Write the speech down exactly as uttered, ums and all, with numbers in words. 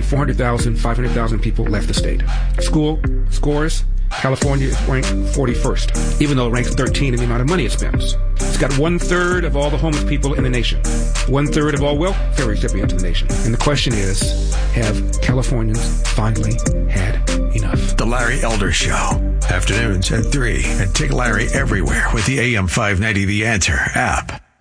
between four hundred thousand, five hundred thousand people left the state. School scores, California is ranked forty-first, even though it ranks thirteen in the amount of money it spends. It's got one-third of all the homeless people in the nation, one-third of all welfare recipients in the nation. And the question is, have Californians finally had enough? The Larry Elder Show, afternoons at three, and take Larry everywhere with the A M five ninety The Answer app.